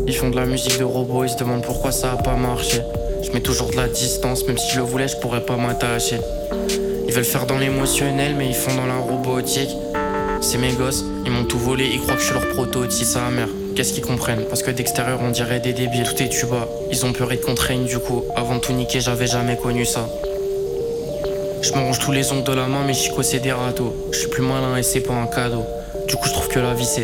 Ils font de la musique de robots, ils se demandent pourquoi ça a pas marché. Je mets toujours de la distance, même si je le voulais, je pourrais pas m'attacher. Ils veulent faire dans l'émotionnel, mais ils font dans la robotique. C'est mes gosses, ils m'ont tout volé, ils croient que je suis leur prototype. Sa mère, qu'est-ce qu'ils comprennent? Parce que d'extérieur on dirait des débiles. Tout est tuba, ils ont peur et contraignent du coup. Avant de tout niquer, j'avais jamais connu ça. Je me ronge tous les ongles de la main, mais Chico c'est des râteaux. Je suis plus malin et c'est pas un cadeau. Du coup je trouve que la vie c'est